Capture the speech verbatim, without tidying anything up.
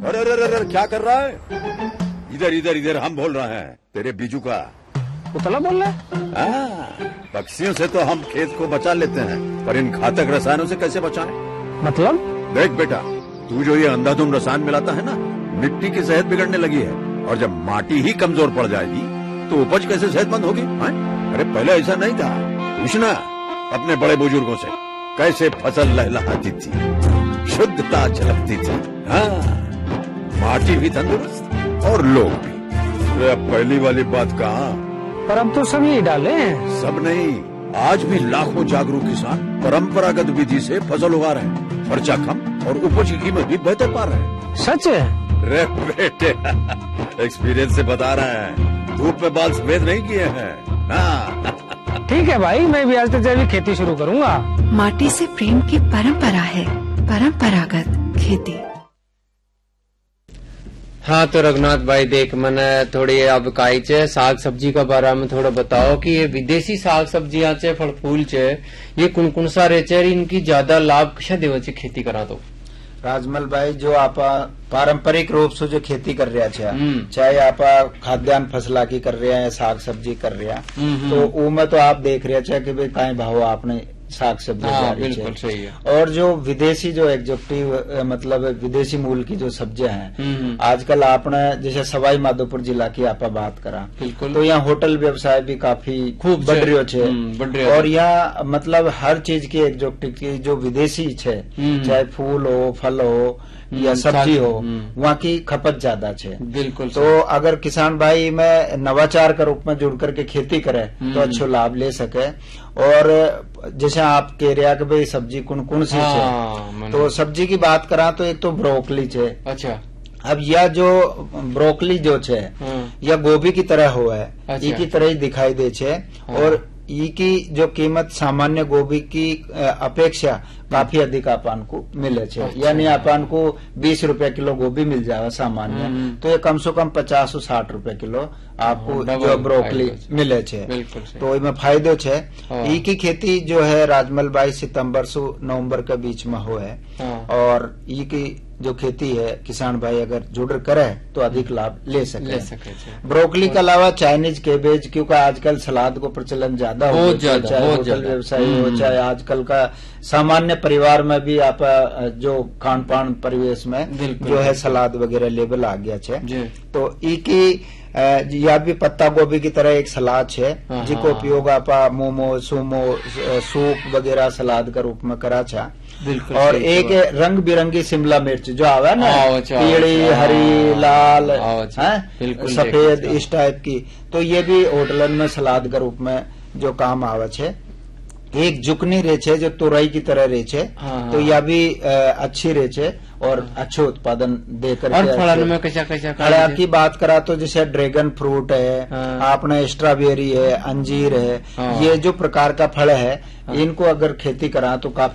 अरे अरे अरे अरे, क्या कर रहा है? इधर इधर इधर, हम बोल रहे हैं तेरे बीजू का। उतला बोल रहा है? हाँ, पक्षियों से तो हम खेत को बचा लेते हैं, पर इन घातक रसायनों से कैसे बचाएं? मतलब? देख बेटा, तू जो ये अंधाधुंध रसायन मिलाता है ना, मिट्टी की सेहत बिगड़ने लगी है। और जब माटी ही कमजोर पड़ जाएगी तो उपज कैसे सेहतमंद होगी? हैं? अरे पहले ऐसा नहीं था। पूछना अपने बड़े बुजुर्गों से, कैसे फसल लहलहाती थी, शुद्धता झलकती थी। हाँ, माटी भी तंदुरुस्त और लोग भी। अरे अब पहली वाली बात कहाँ? पर अब तो सब यही डाले हैं। सब नहीं, आज भी लाखों जागरूक किसान परंपरागत विधि से फसल उगा रहे हैं। खर्चा कम और उपज की कीमत भी बेहतर पा रहे हैं। सच है? रे बेटे, एक्सपीरियंस से बता रहे हैं, धूप में बाल सफेद नहीं किए हैं। हाँ। ठीक है भाई, मैं भी आज से जैविक खेती शुरू करूंगा। माटी से प्रेम की परंपरा है, परंपरागत खेती। हाँ तो रघुनाथ भाई, देख मैंने थोड़ी अब काई चे साग सब्जी का बारे में थोड़ा बताओ कि ये विदेशी साग सब्जियां चे, फल फूल चे, ये कुन कुन सा रेचे, इनकी ज्यादा लाभ कशा देवे चे खेती करा तो? राजमल भाई, जो आप पारंपरिक रूप से जो खेती कर रहा है, चाहे आप खाद्यान्न फसला की कर रहे हैं, साग सब्जी कर रहे हैं, तो उनमें तो आप देख रहे हैं कि भाई कहीं भाव आपने साग सब्जी हाँ, बिल्कुल सही है। और जो विदेशी जो एग्जोटिव मतलब विदेशी मूल की जो सब्जियां हैं, आजकल आपने जैसे सवाई माधोपुर जिला की आप बात करा, बिल्कुल, तो यहाँ होटल व्यवसाय भी काफी खूब बढ़ रही है। और यहाँ मतलब हर चीज की एग्जोटिव की जो विदेशी है, चाहे फूल हो, फल हो या सब्जी हो, वहाँ की खपत ज्यादा है। बिल्कुल। तो अगर किसान भाई में नवाचार के रूप में जुड़ करके खेती करे तो अच्छो लाभ ले सके। और जैसे आप कह रहे हैं कि भाई सब्जी कौन कौन सी है, तो सब्जी की बात करा तो एक तो ब्रोकली है। अच्छा। अब यह जो ब्रोकली जो है, यह गोभी की तरह हो है, अच्छा। ई की तरह ही दिखाई दे छे। और ई की जो कीमत सामान्य गोभी की अपेक्षा काफी अधिक अपन को मिले छे। अच्छा। यानी अपन को बीस रुपए किलो गोभी मिल जाए सामान्य, तो ये कम से कम पचास साठ रुपए किलो आपको जो ब्रोकली मिले छे, तो इसमें फायदो छे। ई की खेती जो है राजमल भाई सितंबर से नवंबर के बीच में हो है। और ई की जो खेती है किसान भाई अगर जुड़ करे तो अधिक लाभ ले सके, ले सके। ब्रोकली के अलावा चाइनीज कैबेज, क्योंकि आजकल सलाद को प्रचलन ज्यादा हो गया, चाहे होटल व्यवसाय हो, चाहे आजकल का सामान्य परिवार में भी आप जो खान पान परिवेश में जो है सलाद वगैरह लेवल आ गया है। तो ई की या भी पत्ता गोभी की तरह एक सलाद है, जिसको उपयोग आप मोमो, सूमो, सूप वगैरह सलाद के रूप में करा छा। और एक रंग बिरंगी शिमला मिर्च जो आवा ना, पीली, हरी, लाल, सफेद, इस टाइप की, तो ये भी होटलन में सलाद के रूप में जो काम आवे छे। एक जुकनी रेच है जो तुरई की तरह रेच है, तो यह भी अच्छी रेच है और अच्छे उत्पादन देकर। और फलन में कैसा कैसा फल की बात करा तो जैसे ड्रैगन फ्रूट है, आपने स्ट्रॉबेरी है, अंजीर है, ये जो प्रकार का फल है, इनको अगर खेती करा तो काफी